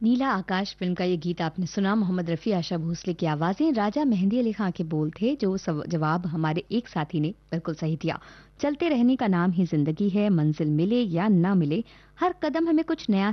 नीला आकाश film का ये गीत आपने सुना। मोहम्मद रफ़ी, आशा भोसले की आवाज़ें, राजा मेहंदी अली खां के बोल थे। जो जवाब हमारे एक साथी ने बिल्कुल सही दिया। चलते रहने का नाम ही जिंदगी है, मंजिल मिले या ना मिले, हर कदम हमें कुछ नया